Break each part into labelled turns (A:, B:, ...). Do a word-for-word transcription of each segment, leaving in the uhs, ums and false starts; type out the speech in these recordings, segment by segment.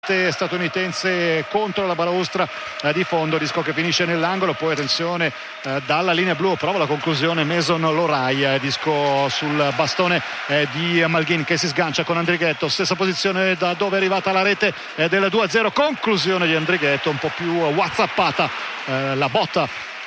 A: rete statunitense contro la balaustra eh, di fondo, disco che finisce nell'angolo. Poi attenzione eh, dalla linea blu, prova la conclusione Mason Lorai, eh, disco sul bastone eh, di Malghin che si sgancia con Andrighetto, stessa posizione da dove è arrivata la rete eh, del due a zero, conclusione di Andrighetto un po' più whatsappata, eh, la botta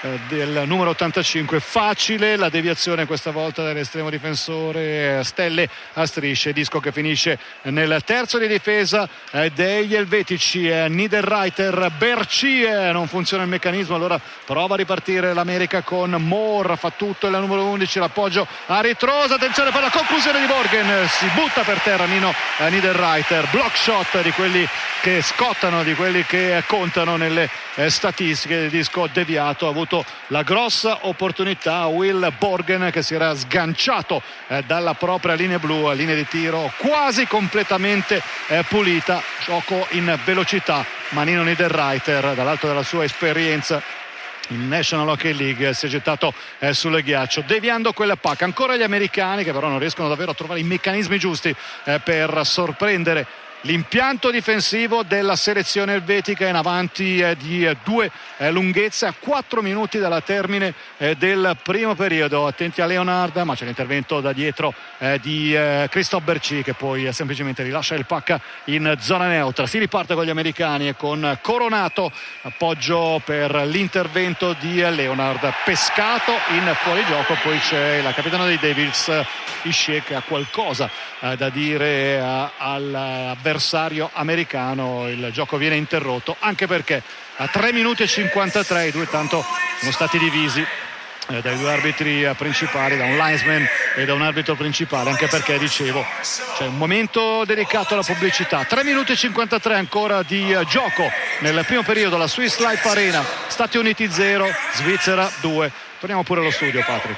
A: del numero ottantacinque, facile la deviazione questa volta dell'estremo difensore Stelle a strisce, disco che finisce nel terzo di difesa degli elvetici. Niederreiter, Bercie, non funziona il meccanismo, allora prova a ripartire l'America con Moore, fa tutto il numero undici, l'appoggio a ritrosa, attenzione per la conclusione di Borgen, si butta per terra Nino Niederreiter, block shot di quelli che scottano, di quelli che contano nelle statistiche, disco deviato, ha avuto la grossa opportunità Will Borgen che si era sganciato eh, dalla propria linea blu, linea di tiro quasi completamente eh, pulita, gioco in velocità, ma Nino Niederreiter dall'alto della sua esperienza in National Hockey League si è gettato eh, sul ghiaccio deviando quella pacca. Ancora gli americani che però non riescono davvero a trovare i meccanismi giusti eh, per sorprendere l'impianto difensivo della selezione elvetica in avanti eh, di eh, due eh, lunghezze a quattro minuti dalla termine eh, del primo periodo. Attenti a Leonard, ma c'è l'intervento da dietro eh, di eh, Christophe Berchi che poi eh, semplicemente rilascia il pacca in zona neutra. Si riparte con gli americani e con Coronato, appoggio per l'intervento di eh, Leonard, pescato in fuorigioco. Poi c'è la capitana dei Devils Ishii che ha qualcosa eh, da dire eh, all'avversario americano. Il gioco viene interrotto anche perché a tre minuti e cinquantatré i due tanto sono stati divisi eh, dai due arbitri eh, principali, da un linesman e da un arbitro principale, anche perché dicevo c'è un momento dedicato alla pubblicità. Tre minuti e cinquantatré ancora di eh, gioco nel primo periodo, la Swiss Life Arena, Stati Uniti zero, Svizzera due. Torniamo pure allo studio, Patrick.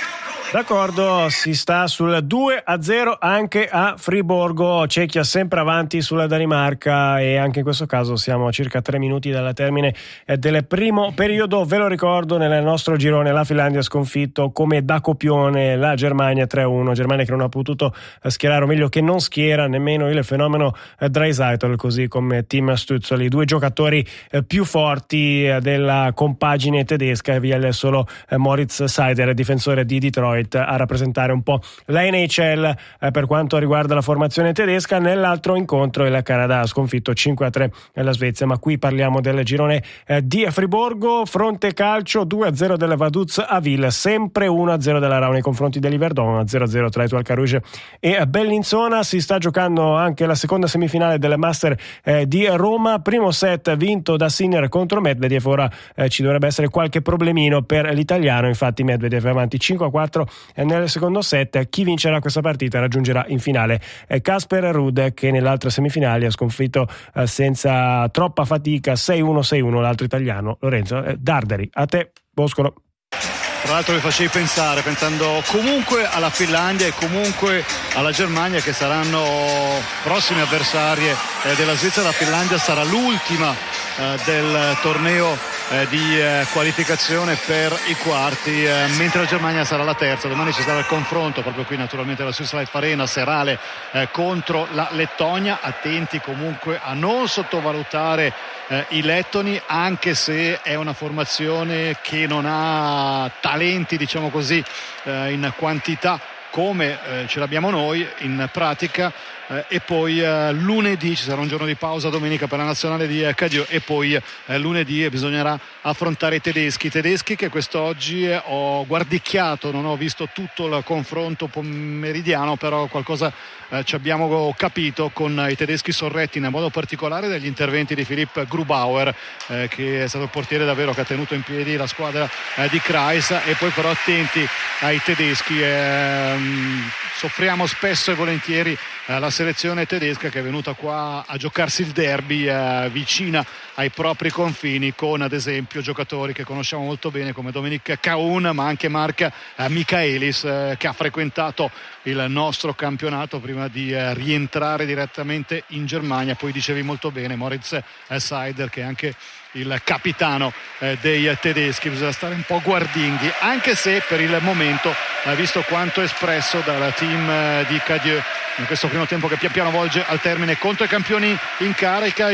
B: D'accordo, si sta sul due a zero anche a Friburgo, Cecchia sempre avanti sulla Danimarca e anche in questo caso siamo a circa tre minuti dalla termine del primo periodo. Ve lo ricordo, nel nostro girone la Finlandia ha sconfitto come da copione la Germania tre a uno, Germania che non ha potuto schierare, o meglio che non schiera nemmeno il fenomeno Draisaitl, così come Tim Stützle, i due giocatori più forti della compagine tedesca, e via il solo Moritz Seider, difensore di Detroit, a rappresentare un po' la N H L eh, per quanto riguarda la formazione tedesca. Nell'altro incontro il Canada ha sconfitto cinque a tre la Svezia, ma qui parliamo del girone eh, di Friburgo. Fronte calcio due a zero della Vaduz a Ville, sempre uno a zero della Rao nei confronti dell'Iverdon, uno a zero a zero tra Etoile Carouge e Bellinzona. Si sta giocando anche la seconda semifinale delle Master eh, di Roma, primo set vinto da Sinner contro Medvedev. Ora eh, ci dovrebbe essere qualche problemino per l'italiano, infatti Medvedev è avanti cinque a quattro nel secondo set. Chi vincerà questa partita raggiungerà in finale Casper Ruud, che nell'altra semifinale ha sconfitto eh, senza troppa fatica sei a uno sei a uno l'altro italiano Lorenzo eh, Darderi. A te Boscolo.
A: Tra l'altro mi facevi pensare, pensando comunque alla Finlandia e comunque alla Germania, che saranno prossime avversarie eh, della Svizzera. La Finlandia sarà l'ultima eh, del torneo eh, di eh, qualificazione per i quarti, eh, mentre la Germania sarà la terza. Domani ci sarà il confronto proprio qui naturalmente alla Swiss Life Arena serale eh, contro la Lettonia. Attenti comunque a non sottovalutare eh, i lettoni, anche se è una formazione che non ha talenti, diciamo così, eh, in quantità come eh, ce l'abbiamo noi in pratica. Eh, e poi eh, lunedì ci sarà un giorno di pausa, domenica per la nazionale di eh, Cadieux, e poi eh, lunedì bisognerà affrontare i tedeschi i tedeschi che quest'oggi eh, ho guardicchiato, non ho visto tutto il confronto pomeridiano, però qualcosa eh, ci abbiamo capito con i tedeschi, sorretti in modo particolare dagli interventi di Philipp Grubauer, eh, che è stato il portiere davvero che ha tenuto in piedi la squadra eh, di Kreis. E poi però attenti ai tedeschi, eh, soffriamo spesso e volentieri eh, la selezione tedesca che è venuta qua a giocarsi il derby eh, vicina ai propri confini, con ad esempio giocatori che conosciamo molto bene come Dominik Kaun, ma anche Mark eh, Michaelis, eh, che ha frequentato il nostro campionato prima di eh, rientrare direttamente in Germania. Poi dicevi molto bene Moritz eh, Seider, che è anche il capitano eh, dei tedeschi. Bisogna stare un po' guardinghi, anche se per il momento, eh, visto quanto espresso dal team eh, di Cadieux in questo primo tempo che pian piano volge al termine contro i campioni in carica,